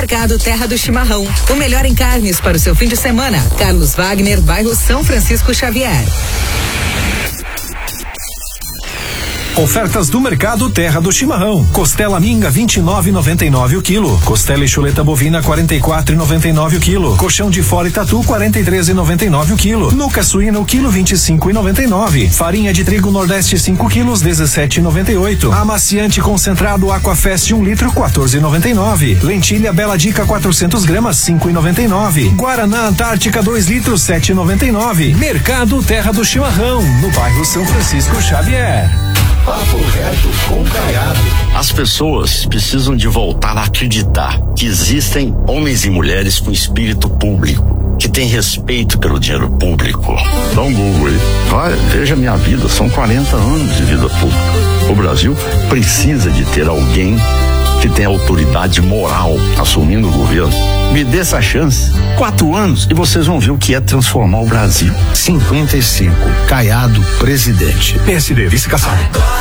Mercado Terra do Chimarrão. O melhor em carnes para o seu fim de semana. Carlos Wagner, bairro São Francisco Xavier. Ofertas do Mercado Terra do Chimarrão. Costela minga 29,99 o quilo. Costela e chuleta bovina 44,99 o quilo. Colchão de fora e tatu 43,99 o quilo. Nuca suína o quilo 25,99. Farinha de trigo Nordeste 5 quilos 17,98. Amaciante concentrado Aquafest 1 litro 14,99. Lentilha Bela Dica 400 gramas 5,99. Guaraná Antártica 2 litros 7,99. Mercado Terra do Chimarrão, no bairro São Francisco Xavier. Papo reto com Caiado. As pessoas precisam de voltar a acreditar que existem homens e mulheres com espírito público, que têm respeito pelo dinheiro público. Dá um Google aí. Vai, veja minha vida, são 40 anos de vida pública. O Brasil precisa de ter alguém que tem autoridade moral assumindo o governo. Me dê essa chance. 4 anos e vocês vão ver o que é transformar o Brasil. 55. Caiado, presidente. PSD, vice-caçado.